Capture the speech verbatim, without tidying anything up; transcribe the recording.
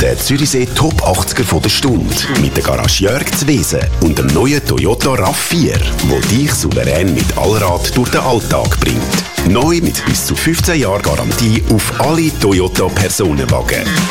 Der Zürichsee Top achtziger von der Stunde mit der Garage Jörg Zwesen und dem neuen Toyota RAV vier, wo dich souverän mit Allrad durch den Alltag bringt. Neu mit bis zu fünfzehn Jahren Garantie auf alle Toyota Personenwagen.